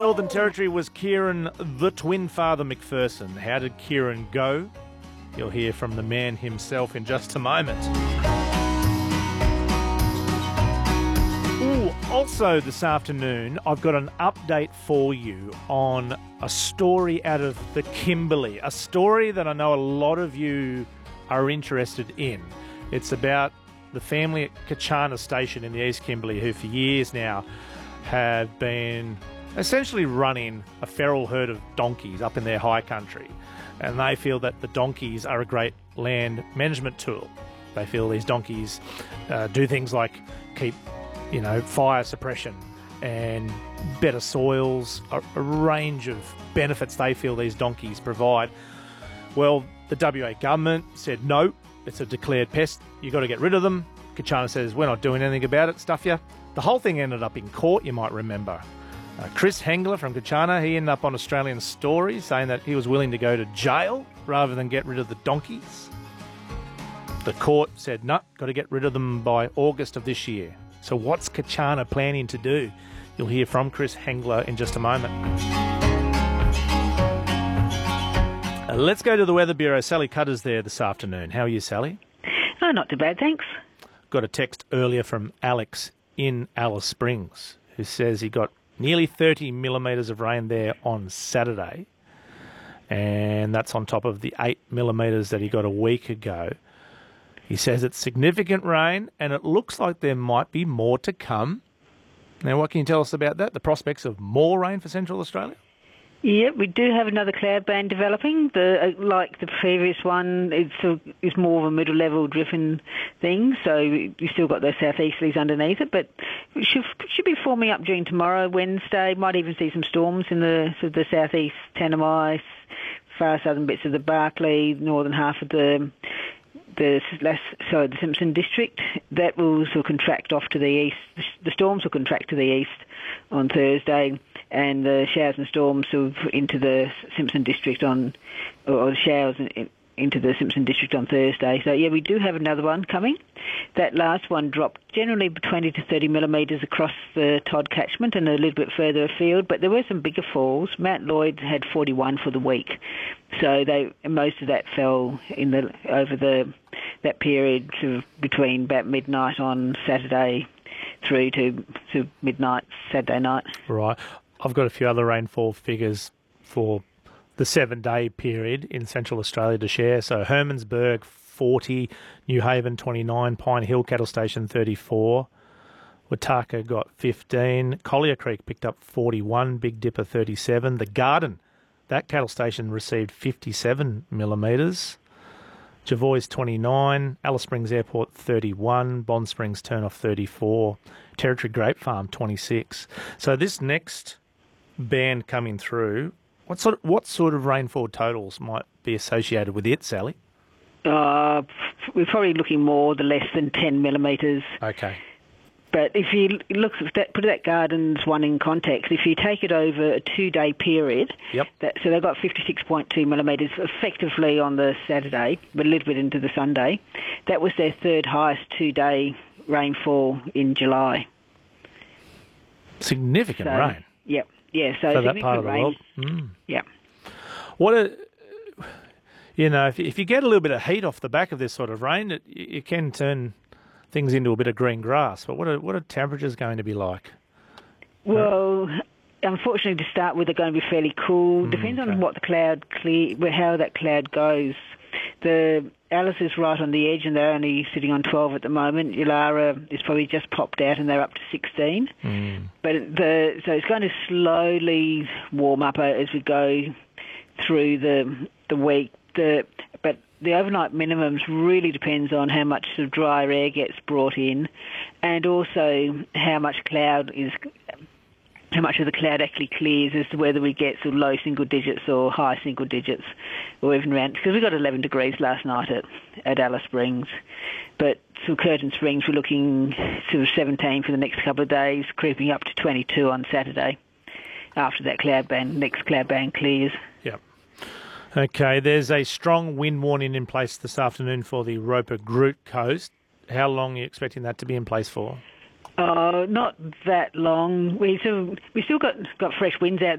Northern Territory was Kieran the Twin Father McPherson. How did Kieran go? You'll hear from the man himself in just a moment. Also this afternoon, I've got an update for you on a story out of the Kimberley, a story that I know a lot of you are interested in. It's about the family at Kachana Station in the East Kimberley who for years now have been essentially running a feral herd of donkeys up in their high country. And they feel that the donkeys are a great land management tool. They feel these donkeys do things like keep fire suppression and better soils, a range of benefits they feel these donkeys provide. Well, the WA government said, no, it's a declared pest. You've got to get rid of them. Kachana says, we're not doing anything about it, stuff ya. The whole thing ended up in court, you might remember. Chris Hengler from Kachana, he ended up on Australian Story saying that he was willing to go to jail rather than get rid of the donkeys. The court said, no, got to get rid of them by August of this year. So what's Kachana planning to do? You'll hear from Chris Hengler in just a moment. Let's go to the Weather Bureau. Sally Cutter's there this afternoon. How are you, Sally? Oh, not too bad, thanks. Got a text earlier from Alex in Alice Springs who says he got nearly 30 millimetres of rain there on Saturday. And that's on top of the 8 millimetres that he got a week ago. He says it's significant rain and it looks like there might be more to come. Now, what can you tell us about that? The prospects of more rain for Central Australia? Yeah, we do have another cloud band developing. Like the previous one, it's more of a middle-level driven thing, so you still got those southeasterlies underneath it, but it should be forming up during tomorrow, Wednesday. Might even see some storms in the southeast Tanami, far southern bits of the Barkly, northern half of the Simpson district. That will sort of contract off to the east. The storms will contract to the east on Thursday, and the showers and storms sort of into the Simpson district into the Simpson district on Thursday. So yeah, we do have another one coming. That last one dropped generally 20 to 30 millimetres across the Todd catchment and a little bit further afield, but there were some bigger falls. Mount Lloyd had 41 for the week, so most of that fell over that period sort of between about midnight on Saturday through to midnight Saturday night. Right. I've got a few other rainfall figures for the 7-day period in Central Australia to share. So Hermannsburg 40, New Haven 29, Pine Hill Cattle Station 34, Wataka got 15, Collier Creek picked up 41, Big Dipper 37, The Garden, that cattle station received 57 millimetres, Jervois 29, Alice Springs Airport 31, Bond Springs Turnoff 34, Territory Grape Farm 26. So this next band coming through, what sort of rainfall totals might be associated with it, Sally? We're probably looking more the less than 10 millimetres. Okay. But if you put that Gardens one in context, if you take it over a 2-day period, yep. So they've got 56.2 millimetres effectively on the Saturday, but a little bit into the Sunday. That was their third highest 2-day rainfall in July. Significant rain. Yep. Yeah, so that part of the world. Mm. Yeah. If you get a little bit of heat off the back of this sort of rain, it can turn things into a bit of green grass. But what are temperatures going to be like? Well, unfortunately, to start with, they're going to be fairly cool. Depends on what how that cloud goes. The Alice is right on the edge, and they're only sitting on 12 at the moment. Yulara is probably just popped out, and they're up to 16. But so it's going to slowly warm up as we go through the week. But the overnight minimums really depends on how much sort of drier air gets brought in, and also how much of the cloud actually clears as to whether we get sort of low single digits or high single digits, or even around, because we got 11 degrees last night at Alice Springs. But sort of Curtin Springs, we're looking sort of 17 for the next couple of days, creeping up to 22 on Saturday after that next cloud band clears. Yep. Okay, there's a strong wind warning in place this afternoon for the Roper-Groot coast. How long are you expecting that to be in place for? Not that long. We still got fresh winds out